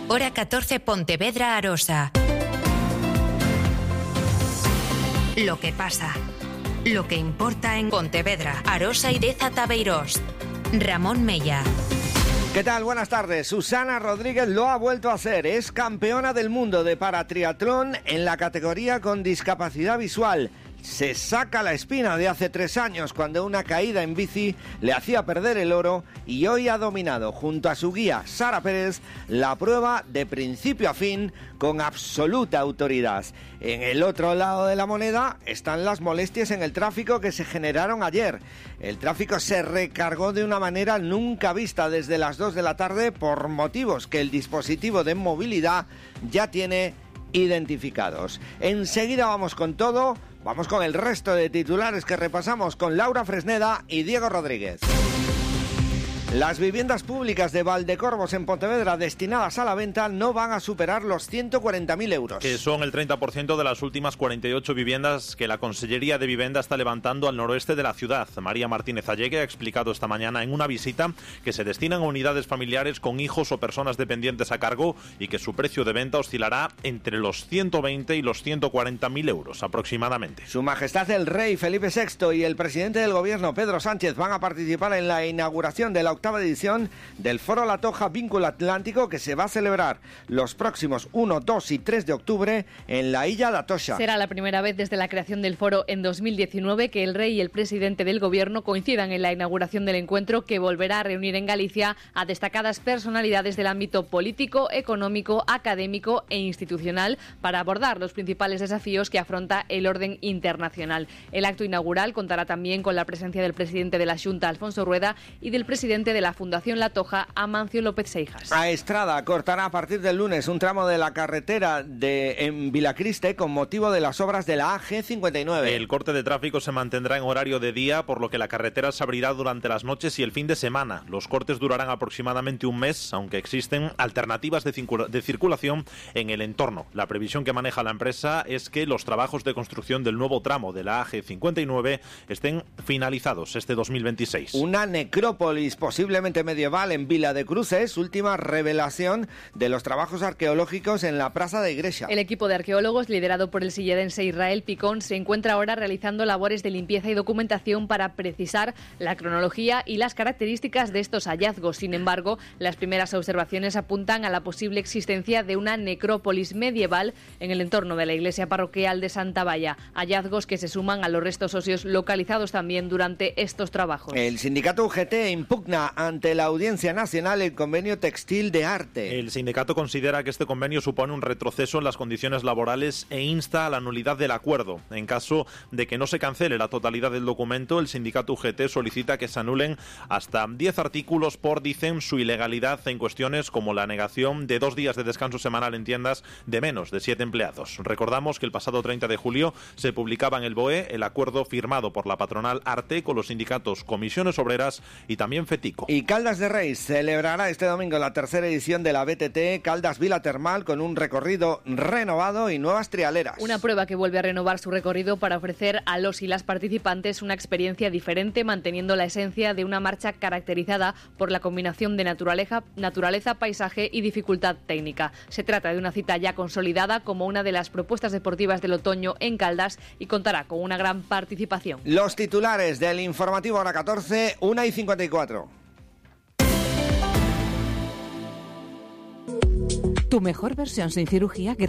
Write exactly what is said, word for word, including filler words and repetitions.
Hora catorce, Pontevedra, Arosa. Lo que pasa, lo que importa en Pontevedra, Arosa y Deza Tabeirós. Ramón Mella. ¿Qué tal? Buenas tardes. Susana Rodríguez lo ha vuelto a hacer. Es campeona del mundo de paratriatlón en la categoría con discapacidad visual. Se saca la espina de hace tres años cuando una caída en bici le hacía perder el oro y hoy ha dominado junto a su guía Sara Pérez la prueba de principio a fin con absoluta autoridad. En el otro lado de la moneda están las molestias en el tráfico que se generaron ayer. El tráfico se recargó de una manera nunca vista desde las dos de la tarde por motivos que el dispositivo de movilidad ya tiene identificados. Enseguida vamos con todo. Vamos con el resto de titulares que repasamos con Laura Fresneda y Diego Rodríguez. Las viviendas públicas de Valdecorvos en Pontevedra destinadas a la venta no van a superar los ciento cuarenta mil euros. Que son el treinta por ciento de las últimas cuarenta y ocho viviendas que la Consellería de Vivienda está levantando al noroeste de la ciudad. María Martínez Allegue ha explicado esta mañana en una visita que se destinan a unidades familiares con hijos o personas dependientes a cargo y que su precio de venta oscilará entre los ciento veinte y los ciento cuarenta mil euros aproximadamente. Su Majestad el Rey Felipe sexto y el presidente del Gobierno Pedro Sánchez van a participar en la inauguración de la octava edición del Foro La Toja Vínculo Atlántico que se va a celebrar los próximos uno, dos y tres de octubre en la Illa da Toxa. Será la primera vez desde la creación del foro en dos mil diecinueve que el Rey y el presidente del Gobierno coincidan en la inauguración del encuentro que volverá a reunir en Galicia a destacadas personalidades del ámbito político, económico, académico e institucional para abordar los principales desafíos que afronta el orden internacional. El acto inaugural contará también con la presencia del presidente de la Xunta, Alfonso Rueda, y del presidente de la Fundación La Toja, Amancio López Seijas. A Estrada cortará a partir del lunes un tramo de la carretera de en Vilacriste con motivo de las obras de la A G cincuenta y nueve. El corte de tráfico se mantendrá en horario de día, por lo que la carretera se abrirá durante las noches y el fin de semana. Los cortes durarán aproximadamente un mes, aunque existen alternativas de, circula- de circulación en el entorno. La previsión que maneja la empresa es que los trabajos de construcción del nuevo tramo de la A G cincuenta y nueve estén finalizados este dos mil veintiséis. Una necrópolis posiblemente medieval en Vila de Cruces, última revelación de los trabajos arqueológicos en la Praza de Igreja. El equipo de arqueólogos, liderado por el sillerense Israel Picón, se encuentra ahora realizando labores de limpieza y documentación para precisar la cronología y las características de estos hallazgos. Sin embargo, las primeras observaciones apuntan a la posible existencia de una necrópolis medieval en el entorno de la iglesia parroquial de Santa Valla, hallazgos que se suman a los restos óseos localizados también durante estos trabajos. El sindicato U G T impugna ante la Audiencia Nacional el convenio textil de arte. El sindicato considera que este convenio supone un retroceso en las condiciones laborales e insta a la nulidad del acuerdo. En caso de que no se cancele la totalidad del documento, el sindicato U G T solicita que se anulen hasta diez artículos por, dicen, su ilegalidad en cuestiones como la negación de dos días de descanso semanal en tiendas de menos de siete empleados. Recordamos que el pasado treinta de julio se publicaba en el B O E el acuerdo firmado por la patronal Arte con los sindicatos Comisiones Obreras y también FETICO. Y Caldas de Reis celebrará este domingo la tercera edición de la B T T Caldas Vila Termal con un recorrido renovado y nuevas trialeras. Una prueba que vuelve a renovar su recorrido para ofrecer a los y las participantes una experiencia diferente, manteniendo la esencia de una marcha caracterizada por la combinación de naturaleza, naturaleza, paisaje y dificultad técnica. Se trata de una cita ya consolidada como una de las propuestas deportivas del otoño en Caldas y contará con una gran participación. Los titulares del informativo hora catorce, una y cincuenta y cuatro. Tu mejor versión sin cirugía